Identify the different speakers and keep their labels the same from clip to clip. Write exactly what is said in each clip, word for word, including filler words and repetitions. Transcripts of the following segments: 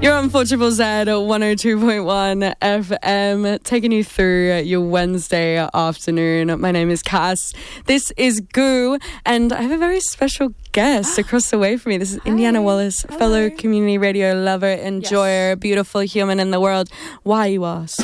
Speaker 1: You're on four Triple Z one oh two point one F M, taking you through your Wednesday afternoon. My name is Cass. This is Goo, and I have a very special guest across the way from me. This is Hi. Indiana Wallace, Hello. fellow community radio lover, enjoyer, yes. beautiful human in the world. Why, you ask?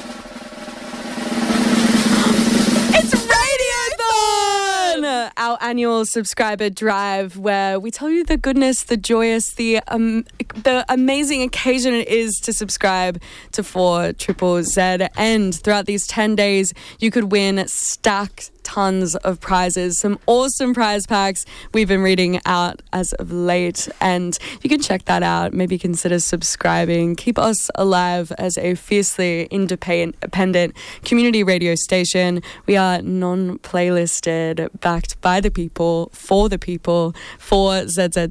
Speaker 1: Our annual subscriber drive, where we tell you the goodness, the joyous, the um, the amazing occasion it is to subscribe to four Triple Z. And throughout these ten days, you could win stacked tons of prizes, some awesome prize packs we've been reading out as of late, and you can check that out. Maybe consider subscribing. Keep us alive as a fiercely independent community radio station. We are non-playlisted, backed by the people, for the people, for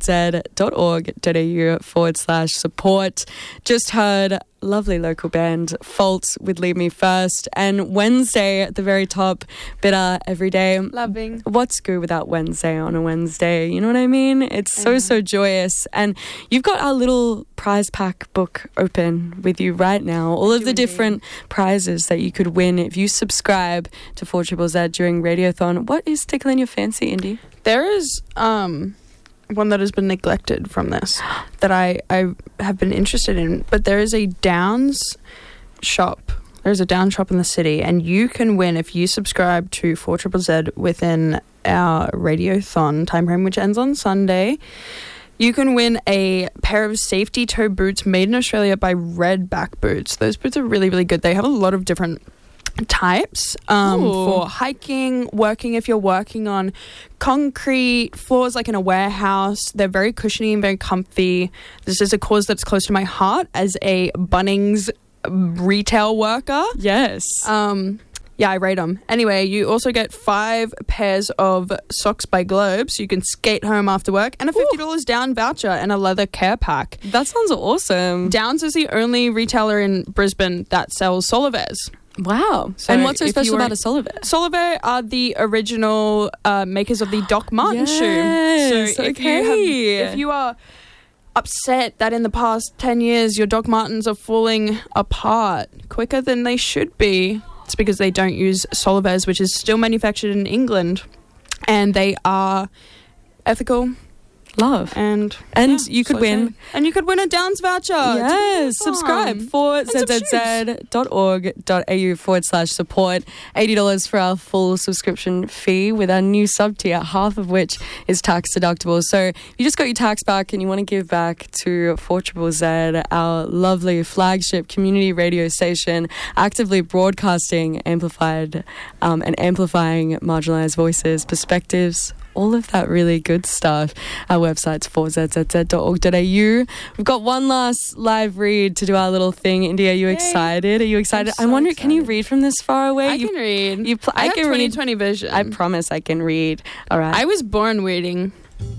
Speaker 1: zzz.org.au forward slash support. Just heard lovely local band Fault with Leave Me First, and Wednesday at the very top. Bitter every day.
Speaker 2: Loving.
Speaker 1: What's good without Wednesday on a Wednesday? You know what I mean? It's so, mm. so joyous. And you've got our little prize pack book open with you right now. All of the different prizes that you could win if you subscribe to four Triple Z during Radiothon. What is tickling your fancy, Indy?
Speaker 2: There is um one that has been neglected from this that I, I have been interested in, but there is a Downs shop. There's a Downs shop in the city, and you can win if you subscribe to four Triple Z within our Radiothon time frame, which ends on Sunday. You can win a pair of safety toe boots made in Australia by Redback Boots. Those boots are really, really good. They have a lot of different types um, for hiking, working if you're working on concrete floors like in a warehouse. They're very cushiony and very comfy. This is a cause that's close to my heart as a Bunnings retail worker.
Speaker 1: Yes.
Speaker 2: Um, yeah, I rate them. Anyway, you also get five pairs of socks by Globe, so you can skate home after work, and a fifty dollars Ooh. Down voucher and a leather care pack.
Speaker 1: That sounds awesome.
Speaker 2: Downs is the only retailer in Brisbane that sells Solivers.
Speaker 1: Wow. So and what's so special about a Solivere?
Speaker 2: Solivere are the original uh, makers of the Doc Marten
Speaker 1: yes,
Speaker 2: shoe. So if,
Speaker 1: okay.
Speaker 2: you have, if you are upset that in the past ten years your Doc Martens are falling apart quicker than they should be, it's because they don't use Solivers, which is still manufactured in England. And they are ethical.
Speaker 1: Love.
Speaker 2: And
Speaker 1: and
Speaker 2: yeah,
Speaker 1: you could
Speaker 2: so
Speaker 1: win.
Speaker 2: And you could win a Downs voucher.
Speaker 1: Yes. Subscribe for zzz.org.au forward slash support. eighty dollars for our full subscription fee with our new sub tier, half of which is tax deductible. So you just got your tax back and you want to give back to four Triple Z, our lovely flagship community radio station, actively broadcasting amplified um, and amplifying marginalized voices, perspectives, all of that really good stuff. Our website's four z z z dot org dot a u. We've got one last live read to do our little thing. Indy, are you Yay. excited? Are you excited?
Speaker 2: So
Speaker 1: I wonder,
Speaker 2: excited.
Speaker 1: can you read from this far away?
Speaker 2: I
Speaker 1: you,
Speaker 2: can read.
Speaker 1: You pl-
Speaker 2: I,
Speaker 1: I
Speaker 2: have
Speaker 1: can
Speaker 2: twenty twenty
Speaker 1: read.
Speaker 2: vision.
Speaker 1: I promise I can read. All right.
Speaker 2: I was born reading.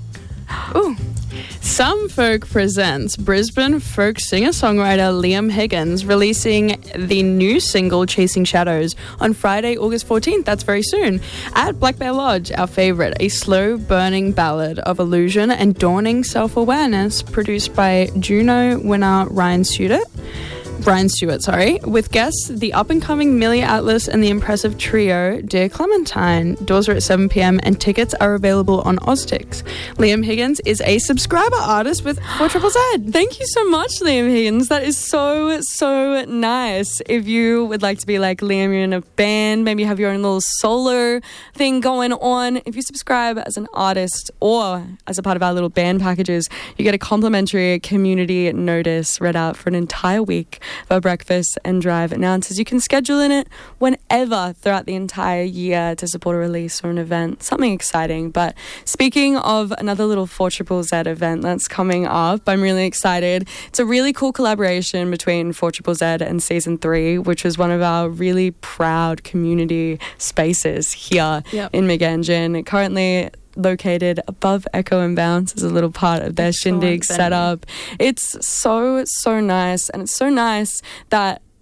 Speaker 2: Ooh. Some Folk presents Brisbane folk singer-songwriter Liam Higgins releasing the new single Chasing Shadows on Friday, August fourteenth. That's very soon. At Black Bear Lodge, our favourite, a slow-burning ballad of illusion and dawning self-awareness produced by Juno winner Ryan Stewart. Brian Stewart, sorry, with guests the up-and-coming Millie Atlas and the impressive trio Dear Clementine. Doors are at seven p.m. and tickets are available on Oztix. Liam Higgins is a subscriber artist with four Triple Z.
Speaker 1: Thank you so much, Liam Higgins. That is so, so nice. If you would like to be like Liam, you're in a band, maybe have your own little solo thing going on. If you subscribe as an artist or as a part of our little band packages, you get a complimentary community notice read out for an entire week for breakfast and drive announcers. You can schedule in it whenever throughout the entire year to support a release or an event, something exciting. But speaking of another little four Triple Z event that's coming up, I'm really excited. It's a really cool collaboration between four Triple Z and Season three, which was one of our really proud community spaces here yep. in Meganjin. Currently located above Echo and Bounce as a little part of their Excellent shindig venue. setup. It's so, so nice, and it's so nice that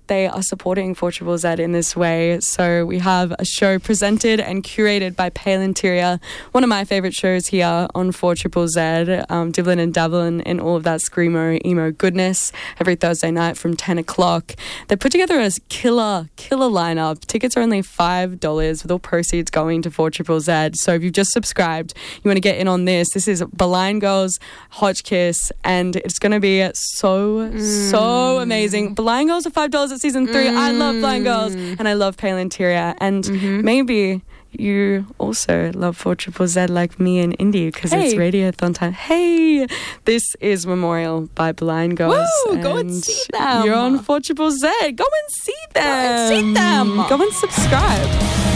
Speaker 1: they are supporting four Z Z in this way. So we have a show presented and curated by Pale Interior, one of my favourite shows here on four Z Z, um, Dibbling and Dabbling in all of that screamo, emo goodness every Thursday night from ten o'clock. They put together a killer, killer lineup. Tickets are only five dollars with all proceeds going to four Z Z. So if you've just subscribed, you want to get in on this. This is Blind Girls, Hotch Kiss, and it's going to be so, mm. so amazing. Blind Girls are five dollars at season three. Mm. I love Blind Girls, and I love Pale Interior. And mm-hmm. maybe you also love four Z Z like me and Indy because hey. it's Radiothon time. Hey, this is Memorial by Blind Girls.
Speaker 2: Woo, go and see them.
Speaker 1: You're on four Z Z. Go and see them.
Speaker 2: Go and see them.
Speaker 1: Go and subscribe.